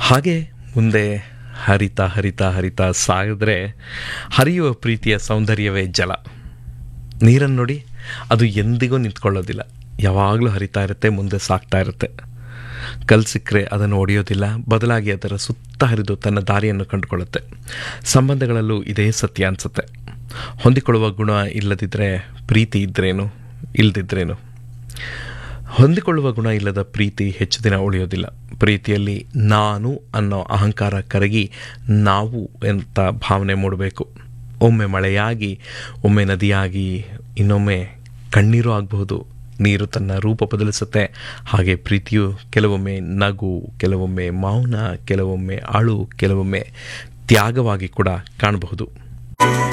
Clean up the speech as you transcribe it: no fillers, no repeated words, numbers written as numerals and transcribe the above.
ಹಾಗೆ ಮುಂದೆ ಹರಿತಾ ಹರಿತಾ ಹರಿತಾ ಸಾಗಿದ್ರೆ ಹರಿಯುವ ಪ್ರೀತಿಯ ಸೌಂದರ್ಯವೇ ಜಲ. ನೀರನ್ನು ನೋಡಿ, ಅದು ಎಂದಿಗೂ ನಿಂತ್ಕೊಳ್ಳೋದಿಲ್ಲ, ಯಾವಾಗಲೂ ಹರಿತಾ ಇರುತ್ತೆ, ಮುಂದೆ ಸಾಗ್ತಾ ಇರುತ್ತೆ. ಕಲ್ಲು ಸಿಕ್ಕರೆ ಅದನ್ನು ಒಡೆಯೋದಿಲ್ಲ, ಬದಲಾಗಿ ಅದರ ಸುತ್ತ ಹರಿದು ತನ್ನ ದಾರಿಯನ್ನು ಕಂಡುಕೊಳ್ಳುತ್ತೆ. ಸಂಬಂಧಗಳಲ್ಲೂ ಇದೇ ಸತ್ಯ ಅನಿಸುತ್ತೆ. ಹೊಂದಿಕೊಳ್ಳುವ ಗುಣ ಇಲ್ಲದಿದ್ದರೆ ಪ್ರೀತಿ ಇದ್ರೇನು, ಇಲ್ಲದಿದ್ರೇನು. ಹೊಂದಿಕೊಳ್ಳುವ ಗುಣ ಇಲ್ಲದ ಪ್ರೀತಿ ಹೆಚ್ಚು ದಿನ ಉಳಿಯೋದಿಲ್ಲ. ಪ್ರೀತಿಯಲ್ಲಿ ನಾನು ಅನ್ನೋ ಅಹಂಕಾರ ಕರಗಿ ನಾವು ಅಂತ ಭಾವನೆ ಮೂಡಬೇಕು. ಒಮ್ಮೆ ಮಳೆಯಾಗಿ, ಒಮ್ಮೆ ನದಿಯಾಗಿ, ಇನ್ನೊಮ್ಮೆ ಕಣ್ಣೀರು ಆಗಬಹುದು. ನೀರು ತನ್ನ ರೂಪ ಬದಲಿಸುತ್ತೆ. ಹಾಗೆ ಪ್ರೀತಿಯು ಕೆಲವೊಮ್ಮೆ ನಗು, ಕೆಲವೊಮ್ಮೆ ಮೌನ, ಕೆಲವೊಮ್ಮೆ ಅಳು, ಕೆಲವೊಮ್ಮೆ ತ್ಯಾಗವಾಗಿ ಕೂಡ ಕಾಣಬಹುದು.